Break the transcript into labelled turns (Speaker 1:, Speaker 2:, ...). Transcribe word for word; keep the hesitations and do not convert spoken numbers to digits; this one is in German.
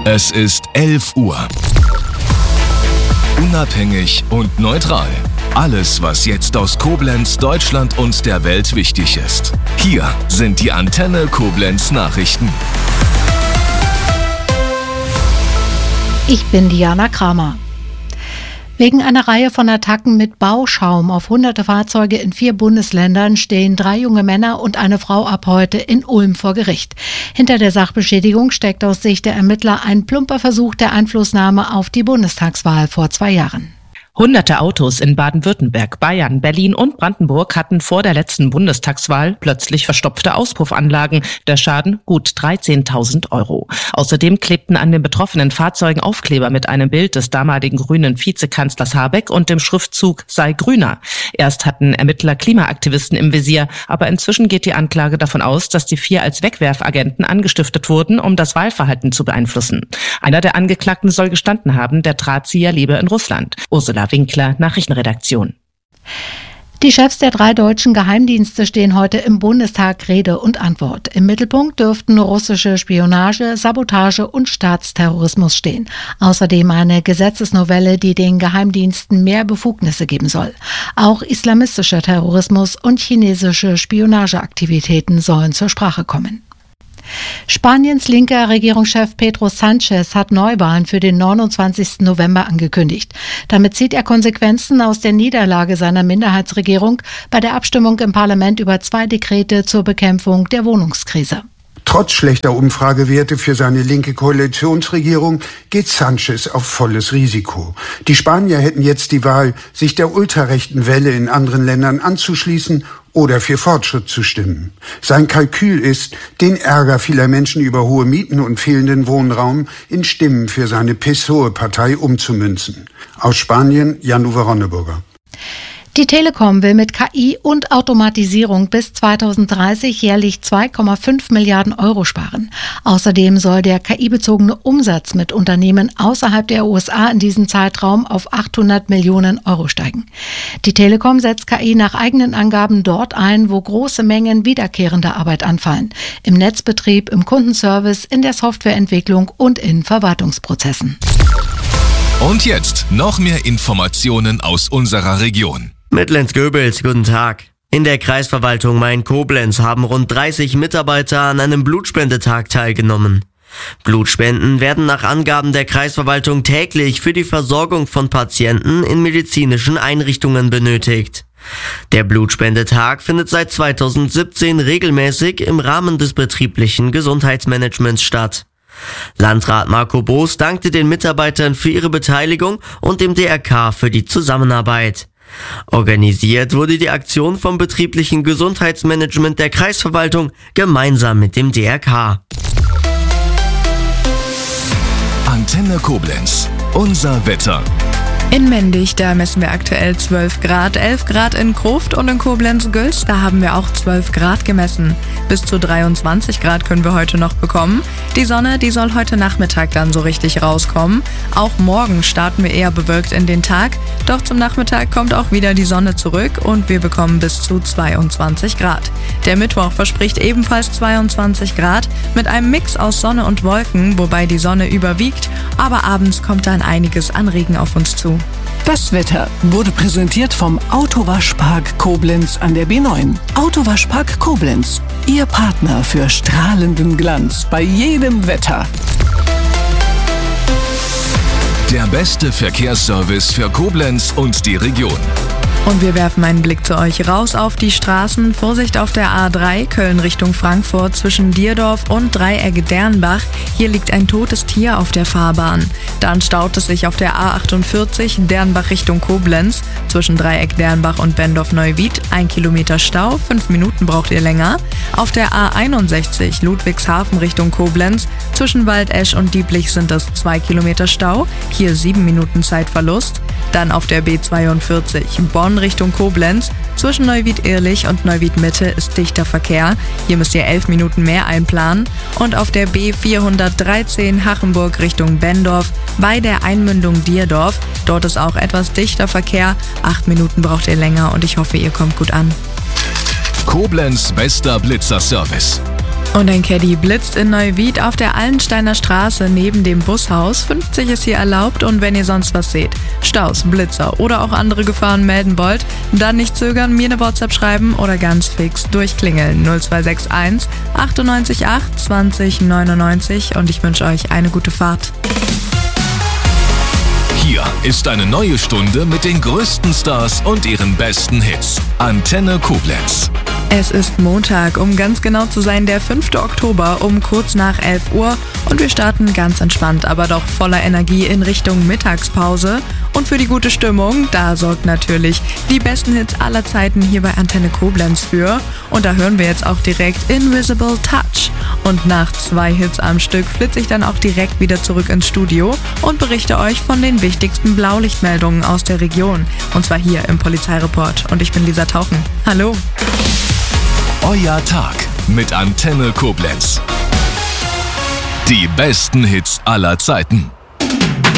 Speaker 1: Es ist elf Uhr. Unabhängig und neutral. Alles, was jetzt aus Koblenz, Deutschland und der Welt wichtig ist. Hier sind die Antenne Koblenz Nachrichten.
Speaker 2: Ich bin Diana Kramer. Wegen einer Reihe von Attacken mit Bauschaum auf hunderte Fahrzeuge in vier Bundesländern stehen drei junge Männer und eine Frau ab heute in Ulm vor Gericht. Hinter der Sachbeschädigung steckt aus Sicht der Ermittler ein plumper Versuch der Einflussnahme auf die Bundestagswahl vor zwei Jahren.
Speaker 3: Hunderte Autos in Baden-Württemberg, Bayern, Berlin und Brandenburg hatten vor der letzten Bundestagswahl plötzlich verstopfte Auspuffanlagen. Der Schaden gut dreizehntausend Euro. Außerdem klebten an den betroffenen Fahrzeugen Aufkleber mit einem Bild des damaligen grünen Vizekanzlers Habeck und dem Schriftzug "Sei grüner". Erst hatten Ermittler Klimaaktivisten im Visier, aber inzwischen geht die Anklage davon aus, dass die vier als Wegwerfagenten angestiftet wurden, um das Wahlverhalten zu beeinflussen. Einer der Angeklagten soll gestanden haben, der Drahtzieher lebe in Russland. Ursula Winkler, Nachrichtenredaktion.
Speaker 2: Die Chefs der drei deutschen Geheimdienste stehen heute im Bundestag Rede und Antwort. Im Mittelpunkt dürften russische Spionage, Sabotage und Staatsterrorismus stehen. Außerdem eine Gesetzesnovelle, die den Geheimdiensten mehr Befugnisse geben soll. Auch islamistischer Terrorismus und chinesische Spionageaktivitäten sollen zur Sprache kommen. Spaniens linker Regierungschef Pedro Sánchez hat Neuwahlen für den neunundzwanzigsten November angekündigt. Damit zieht er Konsequenzen aus der Niederlage seiner Minderheitsregierung bei der Abstimmung im Parlament über zwei Dekrete zur Bekämpfung der Wohnungskrise.
Speaker 4: Trotz schlechter Umfragewerte für seine linke Koalitionsregierung geht Sánchez auf volles Risiko. Die Spanier hätten jetzt die Wahl, sich der ultrarechten Welle in anderen Ländern anzuschließen oder für Fortschritt zu stimmen. Sein Kalkül ist, den Ärger vieler Menschen über hohe Mieten und fehlenden Wohnraum in Stimmen für seine P S O E-Partei umzumünzen. Aus Spanien, Jan-Uwe Ronneburger.
Speaker 2: Die Telekom will mit K I und Automatisierung bis zweitausenddreißig jährlich zwei Komma fünf Milliarden Euro sparen. Außerdem soll der K I-bezogene Umsatz mit Unternehmen außerhalb der U S A in diesem Zeitraum auf achthundert Millionen Euro steigen. Die Telekom setzt K I nach eigenen Angaben dort ein, wo große Mengen wiederkehrender Arbeit anfallen. Im Netzbetrieb, im Kundenservice, in der Softwareentwicklung und in Verwaltungsprozessen.
Speaker 1: Und jetzt noch mehr Informationen aus unserer Region.
Speaker 5: Mitlenz-Göbels, guten Tag. In der Kreisverwaltung Main-Koblenz haben rund dreißig Mitarbeiter an einem Blutspendetag teilgenommen. Blutspenden werden nach Angaben der Kreisverwaltung täglich für die Versorgung von Patienten in medizinischen Einrichtungen benötigt. Der Blutspendetag findet seit zweitausendsiebzehn regelmäßig im Rahmen des betrieblichen Gesundheitsmanagements statt. Landrat Marco Boos dankte den Mitarbeitern für ihre Beteiligung und dem D R K für die Zusammenarbeit. Organisiert wurde die Aktion vom betrieblichen Gesundheitsmanagement der Kreisverwaltung gemeinsam mit dem D R K.
Speaker 1: Antenne Koblenz, unser Wetter.
Speaker 6: In Mendig, da messen wir aktuell zwölf Grad, elf Grad in Krufft und in Koblenz-Gülz, da haben wir auch zwölf Grad gemessen. Bis zu dreiundzwanzig Grad können wir heute noch bekommen. Die Sonne, die soll heute Nachmittag dann so richtig rauskommen. Auch morgen starten wir eher bewölkt in den Tag, doch zum Nachmittag kommt auch wieder die Sonne zurück und wir bekommen bis zu zweiundzwanzig Grad. Der Mittwoch verspricht ebenfalls zweiundzwanzig Grad mit einem Mix aus Sonne und Wolken, wobei die Sonne überwiegt, aber abends kommt dann einiges an Regen auf uns zu.
Speaker 7: Das Wetter wurde präsentiert vom Autowaschpark Koblenz an der B neun. Autowaschpark Koblenz, Ihr Partner für strahlenden Glanz bei jedem Wetter.
Speaker 1: Der beste Verkehrsservice für Koblenz und die Region.
Speaker 6: Und wir werfen einen Blick zu euch raus auf die Straßen. Vorsicht auf der A drei, Köln Richtung Frankfurt zwischen Dierdorf und Dreieck Dernbach. Hier liegt ein totes Tier auf der Fahrbahn. Dann staut es sich auf der A achtundvierzig, Dernbach Richtung Koblenz. Zwischen Dreieck Dernbach und Bendorf-Neuwied ein Kilometer Stau, fünf Minuten braucht ihr länger. Auf der A einundsechzig, Ludwigshafen Richtung Koblenz. Zwischen Waldesch und Dieblich sind es zwei Kilometer Stau, hier sieben Minuten Zeitverlust. Dann auf der B zweiundvierzig, Bonn Richtung Koblenz. Zwischen Neuwied-Ehrlich und Neuwied-Mitte ist dichter Verkehr. Hier müsst ihr elf Minuten mehr einplanen. Und auf der B vierhundertdreizehn Hachenburg Richtung Bendorf bei der Einmündung Dierdorf. Dort ist auch etwas dichter Verkehr. Acht Minuten braucht ihr länger und ich hoffe, ihr kommt gut an.
Speaker 1: Koblenz bester Blitzer-Service.
Speaker 6: Und ein Caddy blitzt in Neuwied auf der Allensteiner Straße neben dem Bushaus. fünfzig ist hier erlaubt und wenn ihr sonst was seht, Staus, Blitzer oder auch andere Gefahren melden wollt, dann nicht zögern, mir eine WhatsApp schreiben oder ganz fix durchklingeln. null zwei sechs eins achtundneunzig acht zwanzig neunundneunzig und ich wünsche euch eine gute Fahrt.
Speaker 1: Hier ist eine neue Stunde mit den größten Stars und ihren besten Hits. Antenne Koblenz.
Speaker 6: Es ist Montag, um ganz genau zu sein, der fünfte Oktober um kurz nach elf Uhr und wir starten ganz entspannt, aber doch voller Energie in Richtung Mittagspause. Und für die gute Stimmung, da sorgt natürlich die besten Hits aller Zeiten hier bei Antenne Koblenz für. Und da hören wir jetzt auch direkt Invisible Touch. Und nach zwei Hits am Stück flitze ich dann auch direkt wieder zurück ins Studio und berichte euch von den wichtigsten Blaulichtmeldungen aus der Region. Und zwar hier im Polizeireport. Und ich bin Lisa Tauchen. Hallo!
Speaker 1: Euer Tag mit Antenne Koblenz. Die besten Hits aller Zeiten.